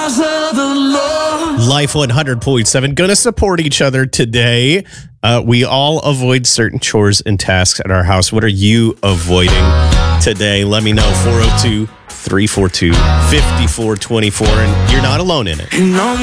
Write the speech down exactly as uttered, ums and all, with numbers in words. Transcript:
of the Lord. Life one hundred point seven, gonna support each other today. Uh, we all avoid certain chores and tasks at our house. What are you avoiding today? Let me know. four oh two, three four two, five four two four. And you're not alone in it. You know